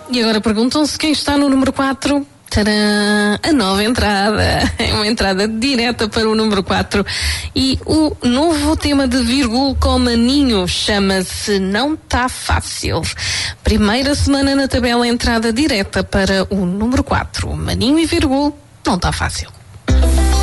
E agora perguntam-se quem está no número 4. Tcharam! A nova entrada. É uma entrada direta para o número 4. E o novo tema de Virgul com Maninho chama-se Não Tá Fácil. Primeira semana na tabela, entrada direta para o número 4. Maninho e Virgul, Não Tá Fácil.